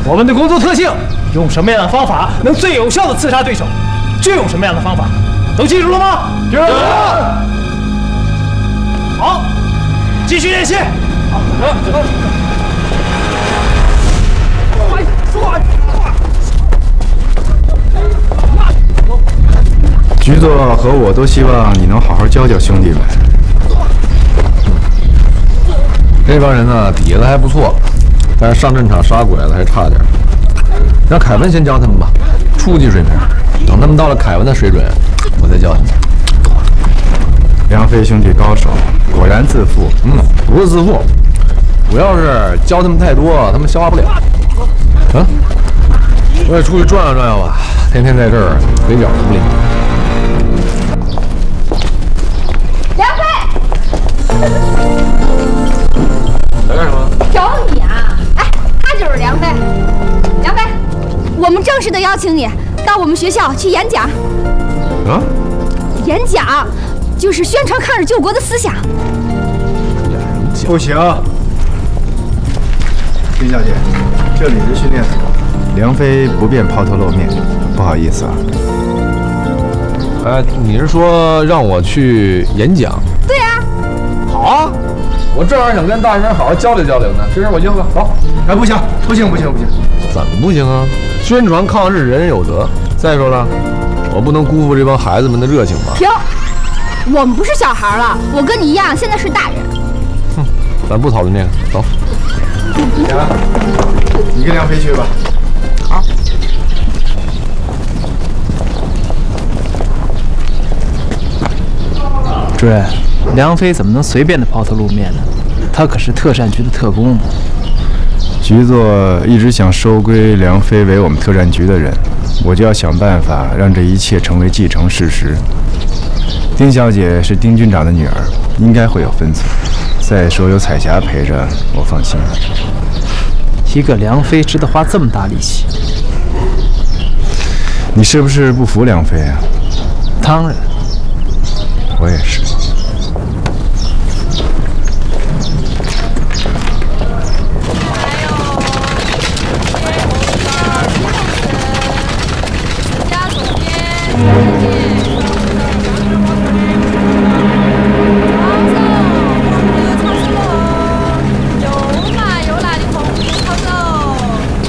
我们的工作特性，用什么样的方法能最有效的刺杀对手，就用什么样的方法，都记住了吗？记住了。好，继续练习。好，走。 局座和我都希望你能好好教教兄弟们。 这帮人呢底子还不错，但是上阵场杀鬼子还差点。让凯文先教他们吧，初级水平。等他们到了凯文的水准，我再教他们。 梁飞兄弟高手，果然自负。 不是自负，主要是教他们太多，他们消化不了。我也出去转悠转悠吧，天天在这儿腿脚不灵。 梁飞， 来干什么？ 找你啊！哎，他就是梁飞。梁飞，我们正式的邀请你到我们学校去演讲。 啊？ 演讲就是宣传抗日救国的思想。 不行，丁小姐，这里是训练所，梁飞不便抛头露面，不好意思啊。 你是说让我去演讲？ 对啊。 好啊，我正好想跟大学生好好交流交流呢。这事我应了，走。 哎，不行， 怎么不行啊？宣传抗日，人人有责。再说了，我不能辜负这帮孩子们的热情吧？ 停！我们不是小孩了，我跟你一样，现在是大人。 咱不讨论这个，走。 娘，你跟梁飞去吧。 好。 主任，梁飞怎么能随便的抛头露面呢？他可是特战局的特工。 局座一直想收归梁飞为我们特战局的人，我就要想办法让这一切成为既成事实。丁小姐是丁军长的女儿，应该会有分寸。再说有彩霞陪着，我放心了。 一个梁飞值得花这么大力气？ 你是不是不服梁飞啊？ 当然。 我也是。